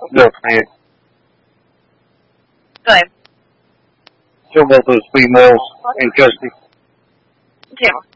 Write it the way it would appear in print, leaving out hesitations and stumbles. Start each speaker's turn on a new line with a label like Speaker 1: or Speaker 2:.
Speaker 1: girlfriend.
Speaker 2: Go ahead.
Speaker 1: Kill both those females in custody.
Speaker 2: Yeah.